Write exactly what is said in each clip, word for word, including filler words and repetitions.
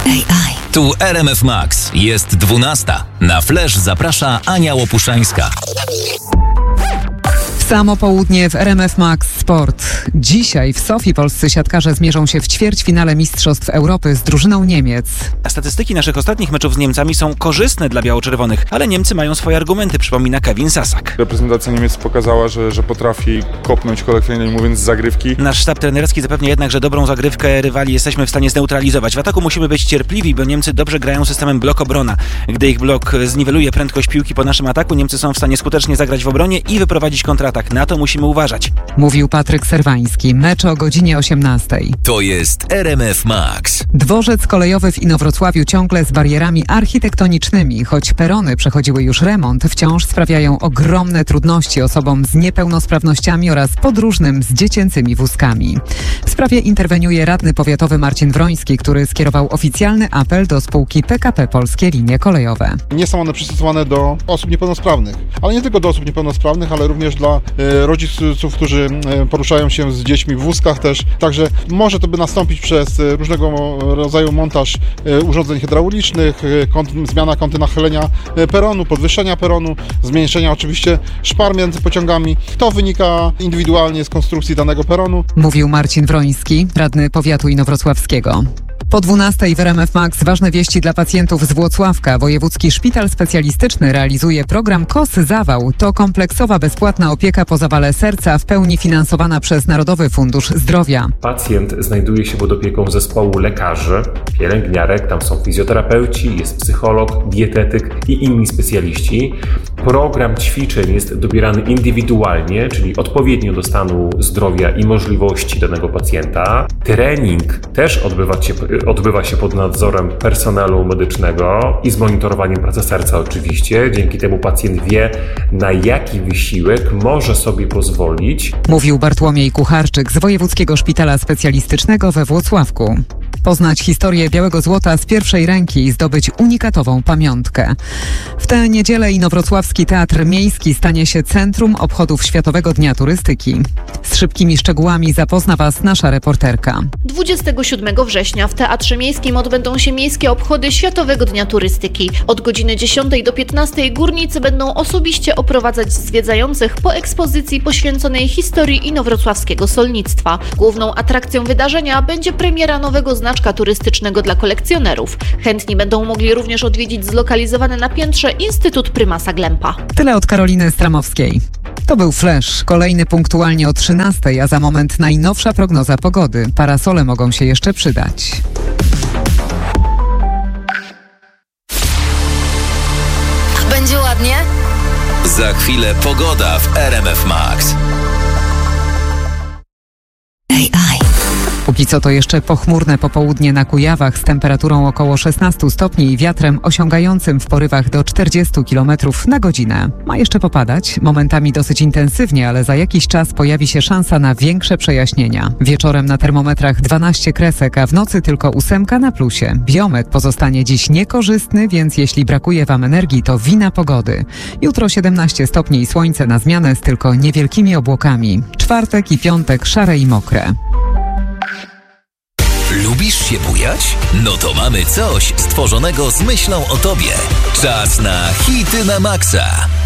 A I. Tu R M F Max. Jest dwunasta. Na Flash zaprasza Ania Łopuszańska. Samo południe w R M F Max Sport. Dzisiaj w Sofii polscy siatkarze zmierzą się w ćwierćfinale Mistrzostw Europy z drużyną Niemiec. Statystyki naszych ostatnich meczów z Niemcami są korzystne dla biało-czerwonych, ale Niemcy mają swoje argumenty, przypomina Kevin Sasak. Reprezentacja Niemiec pokazała, że, że potrafi kopnąć, kolokwialnie mówiąc, z zagrywki. Nasz sztab trenerski zapewnia jednak, że dobrą zagrywkę rywali jesteśmy w stanie zneutralizować. W ataku musimy być cierpliwi, bo Niemcy dobrze grają systemem blok-obrona. Gdy ich blok zniweluje prędkość piłki po naszym ataku, Niemcy są w stanie skutecznie zagrać w obronie i wyprowadzić kontratak. Na to musimy uważać. Mówił Patryk Serwański. Mecz o godzinie osiemnastej. To jest R M F Max. Dworzec kolejowy w Inowrocławiu ciągle z barierami architektonicznymi. Choć perony przechodziły już remont, wciąż sprawiają ogromne trudności osobom z niepełnosprawnościami oraz podróżnym z dziecięcymi wózkami. W sprawie interweniuje radny powiatowy Marcin Wroński, który skierował oficjalny apel do spółki P K P Polskie Linie Kolejowe. Nie są one przystosowane do osób niepełnosprawnych, ale nie tylko do osób niepełnosprawnych, ale również dla e, rodziców, którzy e, poruszają się z dziećmi w wózkach też. Także może to by nastąpić przez e, różnego rodzaju montaż e, urządzeń hydraulicznych, e, kąt, zmiana kąty nachylenia e, peronu, podwyższenia peronu, zmniejszenia oczywiście szpar między pociągami. To wynika indywidualnie z konstrukcji danego peronu. Mówił Marcin Wroński, radny powiatu inowrocławskiego. Po dwunastej w R M F Max ważne wieści dla pacjentów z Włocławka. Wojewódzki Szpital Specjalistyczny realizuje program K O S Zawał. To kompleksowa bezpłatna opieka po zawale serca w pełni finansowana przez Narodowy Fundusz Zdrowia. Pacjent znajduje się pod opieką zespołu lekarzy, pielęgniarek, tam są fizjoterapeuci, jest psycholog, dietetyk i inni specjaliści. Program ćwiczeń jest dobierany indywidualnie, czyli odpowiednio do stanu zdrowia i możliwości danego pacjenta. Trening też odbywa się, odbywa się pod nadzorem personelu medycznego i z monitorowaniem pracy serca oczywiście. Dzięki temu pacjent wie, na jaki wysiłek może sobie pozwolić. Mówił Bartłomiej Kucharczyk z Wojewódzkiego Szpitala Specjalistycznego we Włocławku. Poznać historię białego złota z pierwszej ręki i zdobyć unikatową pamiątkę. W tę niedzielę Inowrocławski Teatr Miejski stanie się centrum obchodów Światowego Dnia Turystyki. Z szybkimi szczegółami zapozna Was nasza reporterka. dwudziestego siódmego września w Teatrze Miejskim odbędą się miejskie obchody Światowego Dnia Turystyki. Od godziny dziesiątej do piętnastej górnicy będą osobiście oprowadzać zwiedzających po ekspozycji poświęconej historii inowrocławskiego solnictwa. Główną atrakcją wydarzenia będzie premiera nowego znaczka turystycznego dla kolekcjonerów. Chętni będą mogli również odwiedzić zlokalizowany na piętrze Instytut Prymasa Glempa. Tyle od Karoliny Stramowskiej. To był Flash. Kolejny punktualnie o trzynastej, a za moment najnowsza prognoza pogody. Parasole mogą się jeszcze przydać. A będzie ładnie? Za chwilę pogoda w R M F Max. A I. Póki co to jeszcze pochmurne popołudnie na Kujawach z temperaturą około szesnaście stopni i wiatrem osiągającym w porywach do czterdzieści kilometrów na godzinę. Ma jeszcze popadać, momentami dosyć intensywnie, ale za jakiś czas pojawi się szansa na większe przejaśnienia. Wieczorem na termometrach dwanaście kresek, a w nocy tylko ósemka na plusie. Biometr pozostanie dziś niekorzystny, więc jeśli brakuje Wam energii, to wina pogody. Jutro siedemnaście stopni i słońce na zmianę z tylko niewielkimi obłokami. Czwartek i piątek szare i mokre. Lubisz się bujać? No to mamy coś stworzonego z myślą o Tobie. Czas na hity na maksa.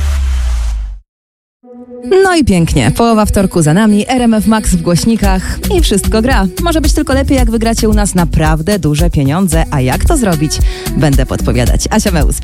No i pięknie. Połowa wtorku za nami, R M F Max w głośnikach i wszystko gra. Może być tylko lepiej, jak wygracie u nas naprawdę duże pieniądze. A jak to zrobić? Będę podpowiadać. Asia Meus.